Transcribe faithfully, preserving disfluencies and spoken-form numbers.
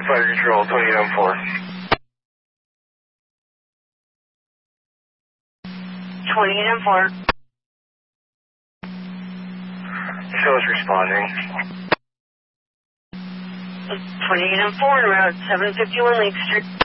Fire control, twenty-eight oh four. twenty-eight oh four. Show us responding. twenty-eight oh four, route seven fifty-one Lake Street.